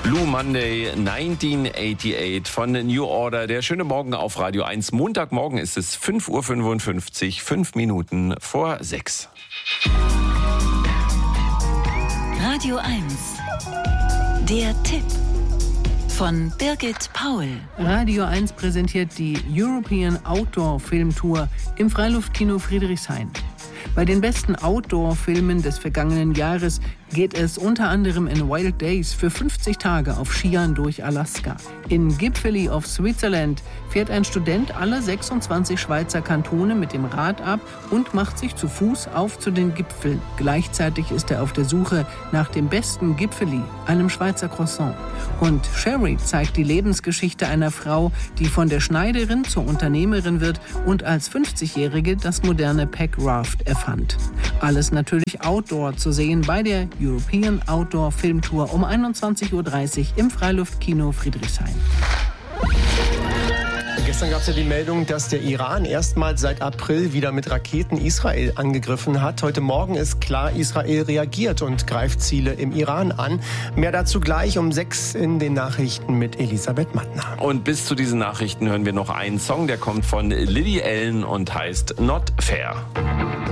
Blue Monday 1988 von New Order. Der schöne Morgen auf Radio 1. Montagmorgen ist es 5:55 Uhr, 5 Minuten vor 6. Radio 1. Der Tipp von Birgit Paul. Radio 1 präsentiert die European Outdoor Film Tour im Freiluftkino Friedrichshain. Bei den besten Outdoor-Filmen des vergangenen Jahres geht es unter anderem in Wild Days für 50 Tage auf Skiern durch Alaska. In Gipfeli of Switzerland fährt ein Student alle 26 Schweizer Kantone mit dem Rad ab und macht sich zu Fuß auf zu den Gipfeln. Gleichzeitig ist er auf der Suche nach dem besten Gipfeli, einem Schweizer Croissant. Und Sherry zeigt die Lebensgeschichte einer Frau, die von der Schneiderin zur Unternehmerin wird und als 50-Jährige das moderne Packraft erfand. Alles natürlich outdoor zu sehen bei der European Outdoor Film Tour um 21:30 Uhr im Freiluftkino Friedrichshain. Gestern gab es ja die Meldung, dass der Iran erstmals seit April wieder mit Raketen Israel angegriffen hat. Heute Morgen ist klar, Israel reagiert und greift Ziele im Iran an. Mehr dazu gleich um 6 in den Nachrichten mit Elisabeth Mattner. Und bis zu diesen Nachrichten hören wir noch einen Song, der kommt von Lily Allen und heißt Not Fair.